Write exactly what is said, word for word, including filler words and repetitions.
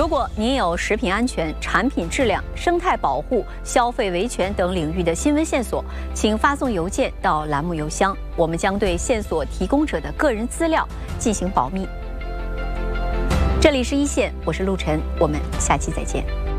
如果您有食品安全、产品质量、生态保护、消费维权等领域的新闻线索，请发送邮件到栏目邮箱，我们将对线索提供者的个人资料进行保密。这里是一线，我是陆晨，我们下期再见。